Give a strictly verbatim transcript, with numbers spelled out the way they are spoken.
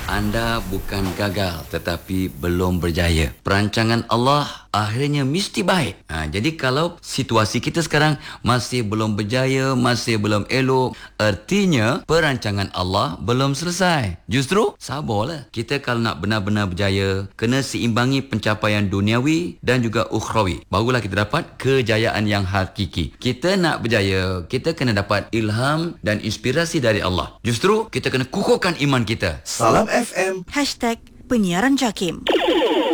Anda bukan gagal tetapi belum berjaya. Perancangan Allah akhirnya mesti baik. Ha, jadi kalau situasi kita sekarang masih belum berjaya, masih belum elok, artinya perancangan Allah belum selesai. Justru sabarlah. Kita kalau nak benar-benar berjaya, kena seimbangi pencapaian duniawi dan juga ukhrawi. Barulah kita dapat kejayaan yang hakiki. Kita nak berjaya, kita kena dapat ilham dan inspirasi dari Allah. Justru kita kena kukuhkan iman kita. Salam F M. Hashtag Penyiaran Jakim.